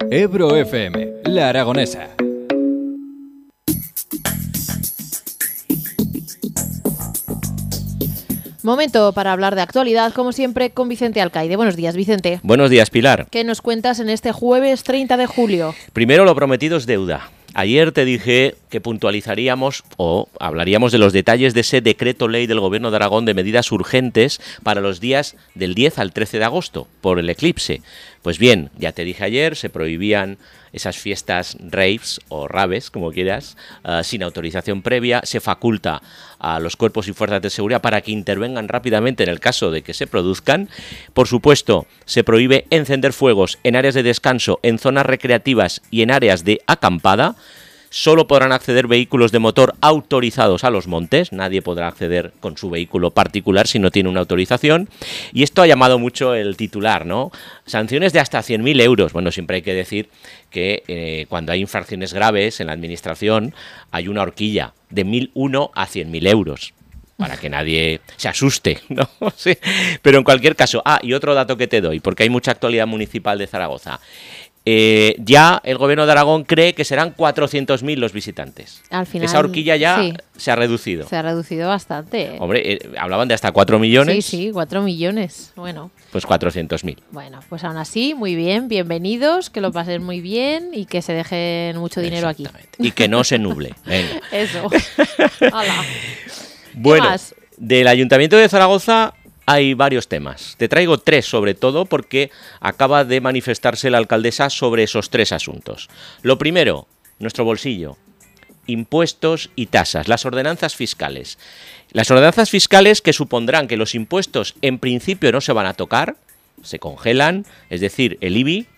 Ebro FM, La Aragonesa. Momento para hablar de actualidad, como siempre, con Vicente Alcaide. Buenos días, Vicente. Buenos días, Pilar. ¿Qué nos cuentas en este jueves 30 de julio? Primero, lo prometido es deuda. Ayer te dije que puntualizaríamos o hablaríamos de los detalles de ese decreto ley del Gobierno de Aragón de medidas urgentes para los días del 10 al 13 de agosto, por el eclipse. Pues bien, ya te dije ayer, se prohibían esas fiestas raves o raves, como quieras, sin autorización previa. Se faculta a los cuerpos y fuerzas de seguridad para que intervengan rápidamente en el caso de que se produzcan. Por supuesto, se prohíbe encender fuegos en áreas de descanso, en zonas recreativas y en áreas de acampada. Solo podrán acceder vehículos de motor autorizados a los montes. Nadie podrá acceder con su vehículo particular si no tiene una autorización. Y esto ha llamado mucho el titular, ¿no? Sanciones de hasta 100.000 euros. Bueno, siempre hay que decir que cuando hay infracciones graves en la administración hay una horquilla de 1.001 a 100.000 euros. Para que nadie se asuste, ¿no? Sí. Pero en cualquier caso, y otro dato que te doy, porque hay mucha actualidad municipal de Zaragoza. Ya el Gobierno de Aragón cree que serán 400.000 los visitantes. Al final, esa horquilla ya sí, se ha reducido. Se ha reducido bastante. Hombre, hablaban de hasta 4 millones. Sí, 4 millones. Bueno. Pues 400.000. Bueno, pues aún así, muy bien, bienvenidos, que lo pasen muy bien y que se dejen mucho dinero aquí. Y que no se nuble. Venga. Eso. Hala. Bueno, ¿Qué más? Del Ayuntamiento de Zaragoza hay varios temas. Te traigo 3 sobre todo porque acaba de manifestarse la alcaldesa sobre esos 3 asuntos. Lo primero, nuestro bolsillo, impuestos y tasas, las ordenanzas fiscales. Las ordenanzas fiscales que supondrán que los impuestos en principio no se van a tocar, se congelan, es decir, el IBI,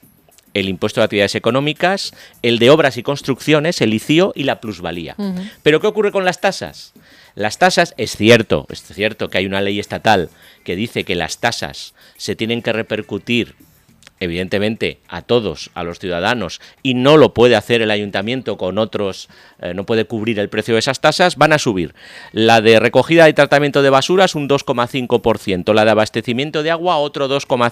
el impuesto de actividades económicas, el de obras y construcciones, el ICIO y la plusvalía. ¿Pero qué ocurre con las tasas? Las tasas, es cierto que hay una ley estatal que dice que las tasas se tienen que repercutir, evidentemente, a todos, a los ciudadanos, y no lo puede hacer el ayuntamiento con otros, no puede cubrir el precio de esas tasas, van a subir. La de recogida y tratamiento de basuras un 2,5%, la de abastecimiento de agua otro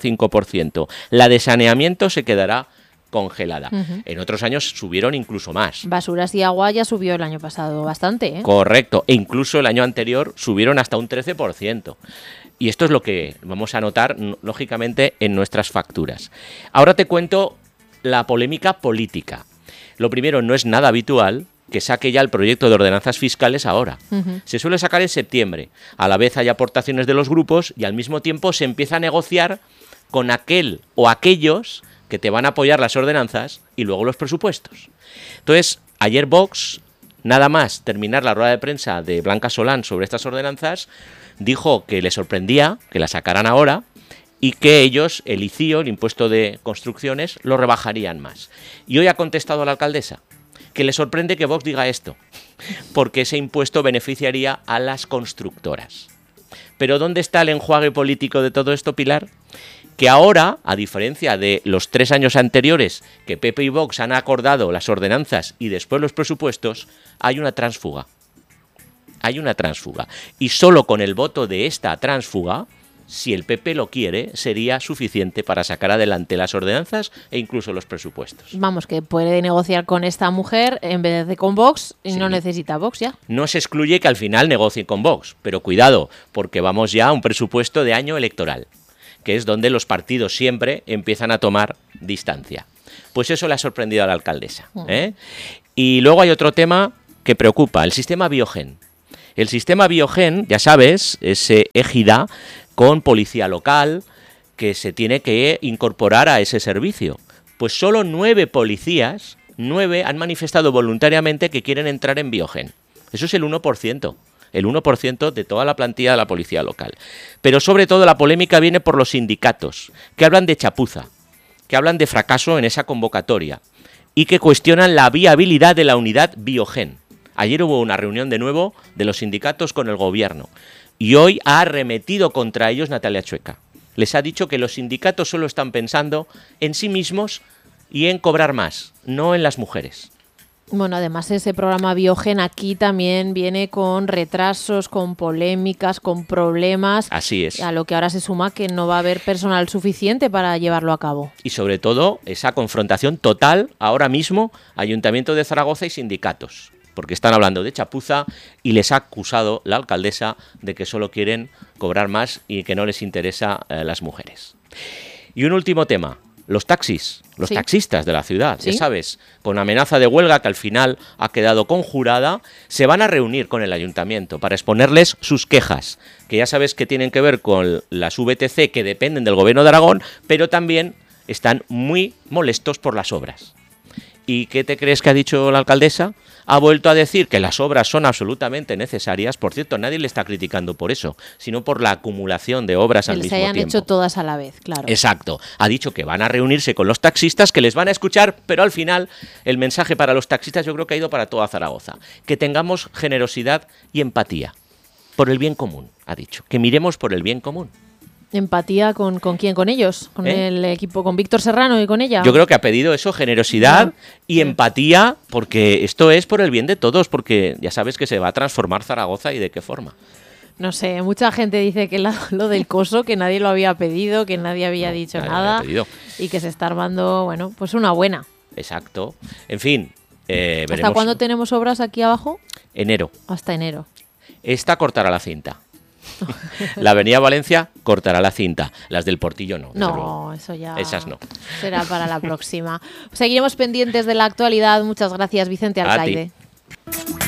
2,5%, la de saneamiento se quedará congelada. En otros años subieron incluso más. Basuras y agua ya subió el año pasado bastante, ¿eh? Correcto, e incluso el año anterior subieron hasta un 13%. Y esto es lo que vamos a notar, lógicamente, en nuestras facturas. Ahora te cuento la polémica política. Lo primero, no es nada habitual que saque ya el proyecto de ordenanzas fiscales ahora. Se suele sacar en septiembre. A la vez hay aportaciones de los grupos y al mismo tiempo se empieza a negociar con aquel o aquellos que te van a apoyar las ordenanzas y luego los presupuestos. Entonces, ayer Vox, nada más terminar la rueda de prensa de Blanca Solán sobre estas ordenanzas, dijo que le sorprendía que la sacaran ahora y que ellos, el ICIO, el impuesto de construcciones, lo rebajarían más. Y hoy ha contestado la alcaldesa que le sorprende que Vox diga esto, porque ese impuesto beneficiaría a las constructoras. Pero ¿dónde está el enjuague político de todo esto, Pilar? Que ahora, a diferencia de los 3 años anteriores que PP y Vox han acordado las ordenanzas y después los presupuestos, hay una tránsfuga. Hay una tránsfuga. Y solo con el voto de esta tránsfuga, si el PP lo quiere, sería suficiente para sacar adelante las ordenanzas e incluso los presupuestos. Vamos, que puede negociar con esta mujer en vez de con Vox y Sí. no necesita Vox ya. No se excluye que al final negocien con Vox, pero cuidado, porque vamos ya a un presupuesto de año electoral, que es donde los partidos siempre empiezan a tomar distancia. Pues eso le ha sorprendido a la alcaldesa, ¿eh? Y luego hay otro tema que preocupa, el sistema Biogen. El sistema Biogen, ya sabes, es égida con policía local que se tiene que incorporar a ese servicio. Pues solo 9 policías, 9 han manifestado voluntariamente que quieren entrar en Biogen. Eso es el 1%. El 1% de toda la plantilla de la policía local. Pero sobre todo la polémica viene por los sindicatos, que hablan de chapuza, que hablan de fracaso en esa convocatoria y que cuestionan la viabilidad de la unidad Biogen. Ayer hubo una reunión de nuevo de los sindicatos con el gobierno y hoy ha arremetido contra ellos Natalia Chueca. Les ha dicho que los sindicatos solo están pensando en sí mismos y en cobrar más, no en las mujeres. Bueno, además ese programa Biogen aquí también viene con retrasos, con polémicas, con problemas. Así es. A lo que ahora se suma que no va a haber personal suficiente para llevarlo a cabo. Y sobre todo esa confrontación total ahora mismo, Ayuntamiento de Zaragoza y sindicatos, porque están hablando de chapuza y les ha acusado la alcaldesa de que solo quieren cobrar más y que no les interesa las mujeres. Y un último tema. Los taxis, los taxistas de la ciudad, ya sabes, con amenaza de huelga que al final ha quedado conjurada, se van a reunir con el ayuntamiento para exponerles sus quejas, que ya sabes que tienen que ver con las VTC que dependen del Gobierno de Aragón, pero también están muy molestos por las obras. ¿Y qué te crees que ha dicho la alcaldesa? Ha vuelto a decir que las obras son absolutamente necesarias. Por cierto, nadie le está criticando por eso, sino por la acumulación de obras al mismo tiempo. Se hayan hecho todas a la vez, claro. Exacto. Ha dicho que van a reunirse con los taxistas, que les van a escuchar, pero al final el mensaje para los taxistas yo creo que ha ido para toda Zaragoza. Que tengamos generosidad y empatía por el bien común, ha dicho. Que miremos por el bien común. ¿Empatía con quién? ¿Con ellos? ¿Con el equipo? ¿Con Víctor Serrano y con ella? Yo creo que ha pedido eso, generosidad y empatía, porque esto es por el bien de todos, porque ya sabes que se va a transformar Zaragoza y de qué forma. No sé, mucha gente dice que lo del coso, que nadie lo había pedido, que nadie había dicho nada y que se está armando, bueno, pues una buena. Exacto. En fin, veremos. ¿Hasta cuándo tenemos obras aquí abajo? Enero. Hasta enero. Esta cortará la cinta. La Avenida Valencia cortará la cinta. Las del Portillo no. No, eso ya. Esas no. Será para la próxima. Seguiremos pendientes de la actualidad. Muchas gracias, Vicente Alcaide. A ti.